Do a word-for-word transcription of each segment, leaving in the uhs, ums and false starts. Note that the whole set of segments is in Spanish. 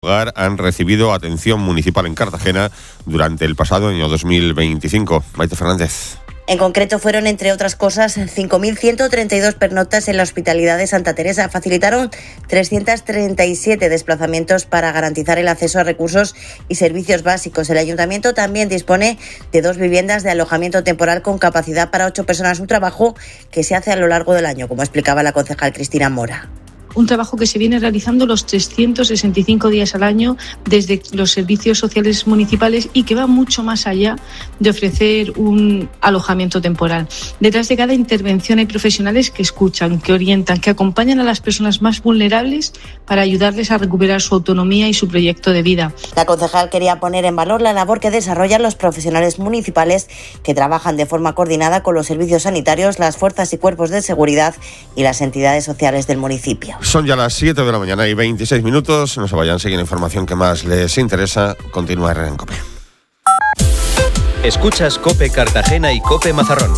Hogar han recibido atención municipal en Cartagena durante el pasado año dos mil veinticinco. Maite Fernández. En concreto fueron, entre otras cosas, cinco mil ciento treinta y dos pernoctas en la Hospitalidad de Santa Teresa. Facilitaron trescientos treinta y siete desplazamientos para garantizar el acceso a recursos y servicios básicos. El Ayuntamiento también dispone de dos viviendas de alojamiento temporal con capacidad para ocho personas, un trabajo que se hace a lo largo del año, como explicaba la concejal Cristina Mora. Un trabajo que se viene realizando los trescientos sesenta y cinco días al año desde los servicios sociales municipales y que va mucho más allá de ofrecer un alojamiento temporal. Detrás de cada intervención hay profesionales que escuchan, que orientan, que acompañan a las personas más vulnerables para ayudarles a recuperar su autonomía y su proyecto de vida. La concejal quería poner en valor la labor que desarrollan los profesionales municipales que trabajan de forma coordinada con los servicios sanitarios, las fuerzas y cuerpos de seguridad y las entidades sociales del municipio. Son ya las siete de la mañana y veintiséis minutos. No se vayan, siguen la información que más les interesa. Continúa Herrera en COPE. Escuchas COPE Cartagena y COPE Mazarrón.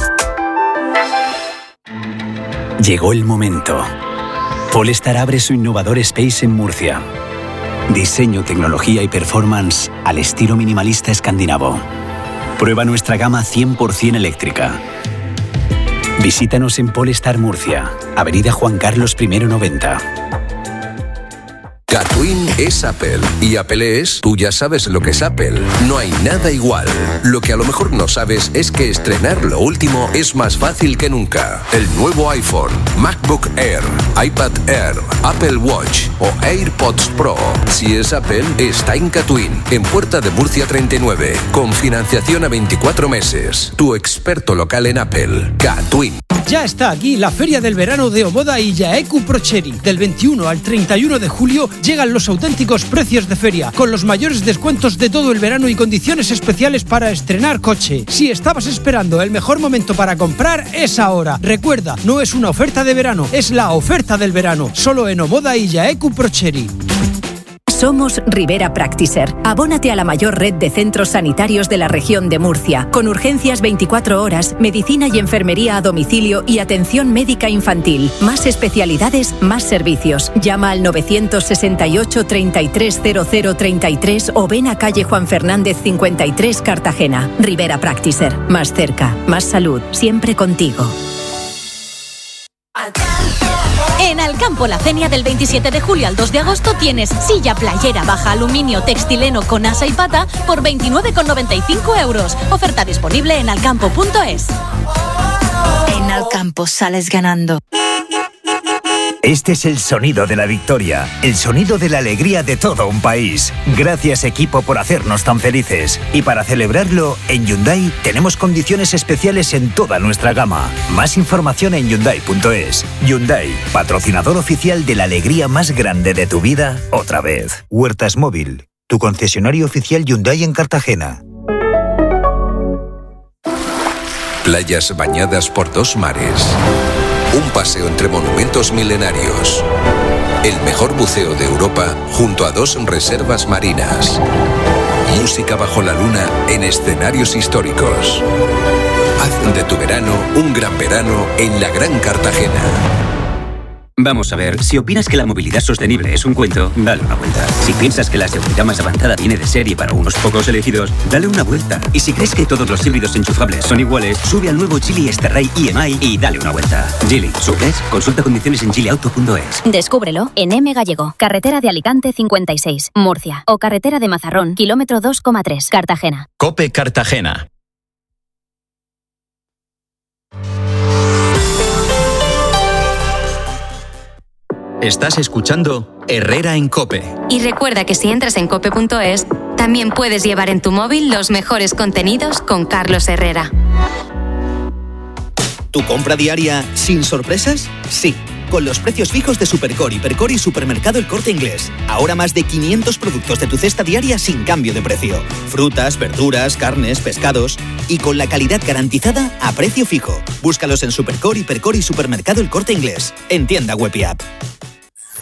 Llegó el momento. Polestar abre su innovador Space en Murcia. Diseño, tecnología y performance al estilo minimalista escandinavo. Prueba nuestra gama cien por ciento eléctrica. Visítanos en Polestar Murcia, Avenida Juan Carlos primero noventa. Catwin es Apple y Apple es, tú ya sabes lo que es Apple, no hay nada igual. Lo que a lo mejor no sabes es que estrenar lo último es más fácil que nunca. El nuevo iPhone, MacBook Air, iPad Air, Apple Watch o AirPods Pro. Si es Apple, está en Catwin, en Puerta de Murcia treinta y nueve, con financiación a veinticuatro meses. Tu experto local en Apple, Catwin. Ya está aquí la Feria del Verano de Omoda y Jaecu Procheri. Del veintiuno al treinta y uno de julio llegan los auténticos precios de feria, con los mayores descuentos de todo el verano y condiciones especiales para estrenar coche. Si estabas esperando el mejor momento para comprar, es ahora. Recuerda, no es una oferta de verano, es la oferta del verano, solo en Omoda y Jaecu Procheri. Somos Rivera Practiser. Abónate a la mayor red de centros sanitarios de la región de Murcia, con urgencias veinticuatro horas, medicina y enfermería a domicilio y atención médica infantil. Más especialidades, más servicios. Llama al novecientos sesenta y ocho, treinta y tres, cero cero treinta y tres o ven a calle Juan Fernández cincuenta y tres, Cartagena. Rivera Practiser. Más cerca, más salud, siempre contigo. En Alcampo La Cenia, del veintisiete de julio al dos de agosto, tienes silla playera baja aluminio textileno con asa y pata por veintinueve con noventa y cinco euros. Oferta disponible en alcampo punto es. En Alcampo sales ganando. Este es el sonido de la victoria, el sonido de la alegría de todo un país. Gracias, equipo, por hacernos tan felices. Y para celebrarlo, en Hyundai tenemos condiciones especiales en toda nuestra gama. Más información en hyundai punto es. Hyundai, patrocinador oficial de la alegría más grande de tu vida, otra vez. Huertas Móvil, tu concesionario oficial Hyundai en Cartagena. Playas bañadas por dos mares. Un paseo entre monumentos milenarios. El mejor buceo de Europa junto a dos reservas marinas. Música bajo la luna en escenarios históricos. Haz de tu verano un gran verano en la Gran Cartagena. Vamos a ver, si opinas que la movilidad sostenible es un cuento, dale una vuelta. Si piensas que la seguridad más avanzada viene de serie para unos pocos elegidos, dale una vuelta. Y si crees que todos los híbridos enchufables son iguales, sube al nuevo Geely Esterray I M I y dale una vuelta. Geely, ¿subes? Consulta condiciones en geely auto punto es. Descúbrelo en M Gallego, carretera de Alicante cincuenta y seis, Murcia, o carretera de Mazarrón, kilómetro dos coma tres, Cartagena. COPE Cartagena. Estás escuchando Herrera en COPE. Y recuerda que si entras en cope punto es, también puedes llevar en tu móvil los mejores contenidos con Carlos Herrera. ¿Tu compra diaria sin sorpresas? Sí, con los precios fijos de Supercore, Hipercore y Supermercado El Corte Inglés. Ahora más de quinientos productos de tu cesta diaria sin cambio de precio. Frutas, verduras, carnes, pescados y con la calidad garantizada a precio fijo. Búscalos en Supercore, Hipercore y Supermercado El Corte Inglés. En tienda web y app.